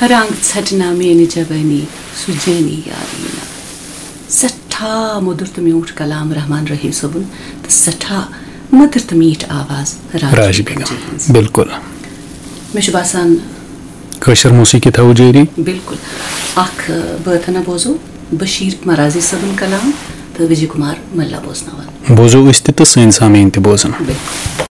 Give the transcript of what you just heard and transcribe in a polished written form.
रंग छटना मेनी जवानी सुजैनी यारीना सठा मुदुर तो म्यूट कलाम रहमान रहीम सबुन तो सठा मधुर तो मीठ आवाज राज बेगम बिल्कुल मे बासान कशर मौसीकी थो जारी बिल्कुल अख बथना बोजो बशीर मराजी सबुन कलाम तो विजय कुमार मल्ला बोजनावन बोजो इस तो सन सामीन बोजन।